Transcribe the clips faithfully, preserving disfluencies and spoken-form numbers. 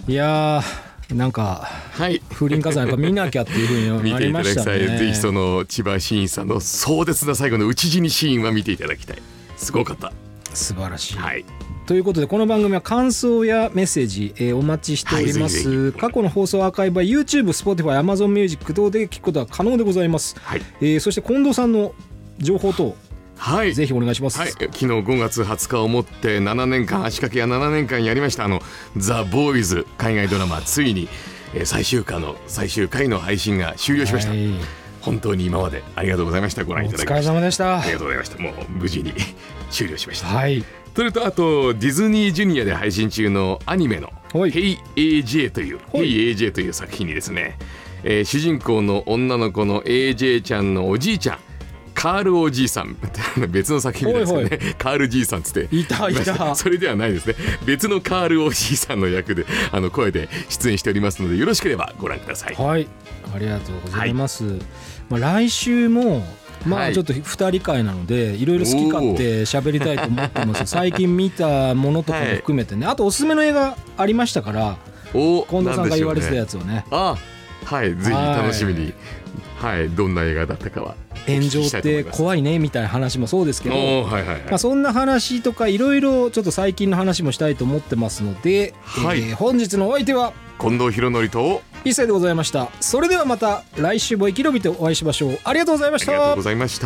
いやーなんか、はい、風林火山やっぱ見なきゃっていうふうになりましたね。 見ていただきたい。ぜひその千葉真一さんの壮絶な最後の討ち死にシーンは見ていただきたい。すごかった。 素晴らしい、 はい、 ということでこの番組は感想やメッセージ、えー、お待ちしております、はい、過去の放送アーカイブは YouTube、Spotify、Amazon Music 等で聞くことは可能でございます、はい、えー、そして近藤さんの情報等、はい、ぜひお願いします、 はい、昨日ごがつはつかをもってななねんかん足掛けやななねんかんやりましたあのザ・ボーイズ海外ドラマついに、えー、最終回の最終回の配信が終了しました、はい、本当に今までありがとうございました。ご覧いただきました。 お疲れ様でした。 ありがとうございました。もう無事に終了しました、 はい、 それとあとディズニージュニアで配信中のアニメの Hey エージェー という Hey エージェー という作品にですね、えー、主人公の女の子の エージェー ちゃんのおじいちゃんカールおじいさん別の作品ですよね。おいおいカールじいさんつっていたいたそれではないですね。別のカールおじいさんの役であの声で出演しておりますのでよろしければご覧ください。 はい、ありがとうございます、はい、まあ、来週もまあちょっとふたり会なのでいろいろ好き勝手喋りたいと思ってます最近見たものとかも含めてね、はい、あとおすすめの映画ありましたから近藤さんが言われてたやつをね、 あはい、ぜひ楽しみに、はいはい、どんな映画だったかは炎上って怖いねみたいな話もそうですけど、 はいはいはい、 まあ、そんな話とかいろいろちょっと最近の話もしたいと思ってますので、はい、えー、本日のお相手は近藤博則と一世でございました。それではまた来週も生き延びてお会いしましょう。ありがとうございました。 ありがとうございました。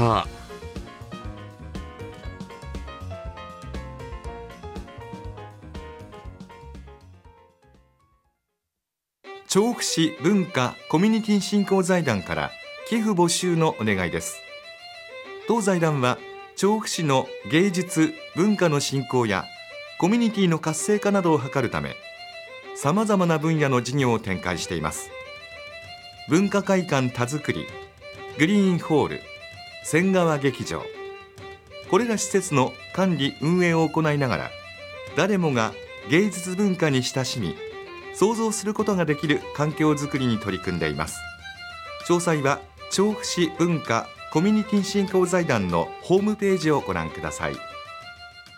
調布市文化コミュニティ振興財団から寄付募集のお願いです。当財団は調布市の芸術文化の振興やコミュニティの活性化などを図るためさまざまな分野の事業を展開しています。文化会館田作り、グリーンホール、千川劇場、これら施設の管理運営を行いながら誰もが芸術文化に親しみ想像することができる環境づくりに取り組んでいます。詳細は調布市文化コミュニティ振興財団のホームページをご覧ください。